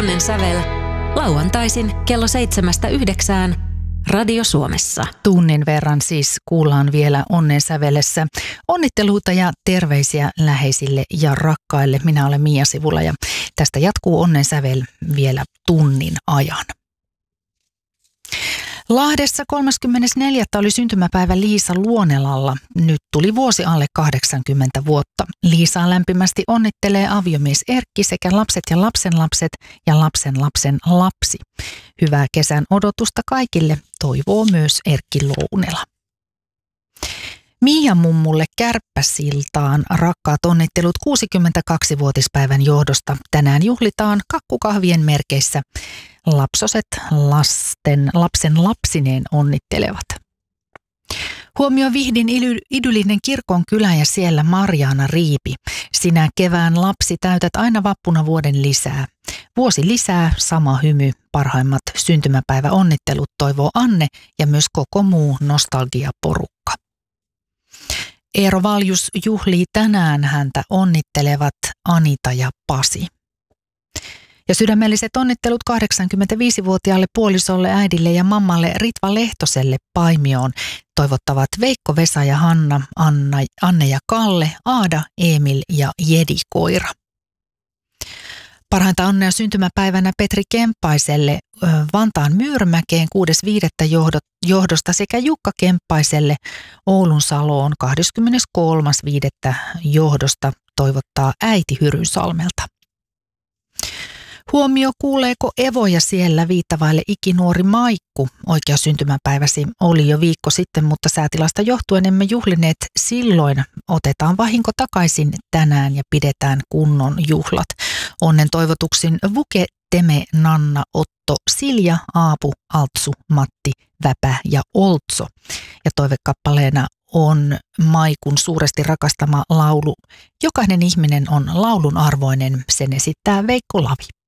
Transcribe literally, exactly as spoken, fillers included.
Onnen sävel lauantaisin kello seitsemästä yhdeksään Radio Suomessa. Tunnin verran siis kuullaan vielä Onnen sävelessä onnitteluita ja terveisiä läheisille ja rakkaille. Minä olen Mia Sivula ja tästä jatkuu Onnen sävel vielä tunnin ajan. Lahdessa kolmaskymmenesneljäs oli syntymäpäivä Liisa Luonelalla. Nyt tuli vuosi alle kahdeksankymmentä vuotta. Liisaa lämpimästi onnittelee aviomies Erkki sekä lapset ja lapsenlapset ja lapsenlapsen lapsi. Hyvää kesän odotusta kaikille, toivoo myös Erkki Luonela. Miia mummulle Kärppäsiltaan rakkaat onnittelut kuusikymmentäkaksivuotispäivän johdosta. Tänään juhlitaan kakkukahvien merkeissä. Lapsoset lasten, lapsen lapsineen onnittelevat. Huomio Vihdin idyllinen kirkonkylä ja siellä Marjaana Riipi. Sinä kevään lapsi täytät aina vappuna vuoden lisää. Vuosi lisää, sama hymy, parhaimmat syntymäpäivä onnittelut toivoo Anne ja myös koko muu nostalgiaporukka. Eero Valjus juhlii tänään, häntä onnittelevat Anita ja Pasi. Ja sydämelliset onnittelut kahdeksankymmentäviisivuotiaalle puolisolle, äidille ja mammalle Ritva Lehtoselle Paimioon. Toivottavat Veikko, Vesa ja Hanna, Anna, Anne ja Kalle, Aada, Emil ja Jedi Koira. Parhainta onnea syntymäpäivänä Petri Kemppaiselle Vantaan Myyrmäkeen kuudes viidettä johdosta sekä Jukka Kemppaiselle Oulun Saloon kahdeskymmeneskolmas viidettä johdosta toivottaa äiti Hyrynsalmelta. Huomio, kuuleeko evoja siellä viittavaille ikinuori Maikku. Oikea syntymäpäiväsi oli jo viikko sitten, mutta säätilasta johtuen emme juhlineet silloin. Otetaan vahinko takaisin tänään ja pidetään kunnon juhlat. Onnen toivotuksin Vuke, Teme, Nanna, Otto, Silja, Aapu, Altsu, Matti, Väpä ja Oltso. Ja toivekappaleena on Maikun suuresti rakastama laulu. Jokainen ihminen on laulun arvoinen, sen esittää Veikko Lavi.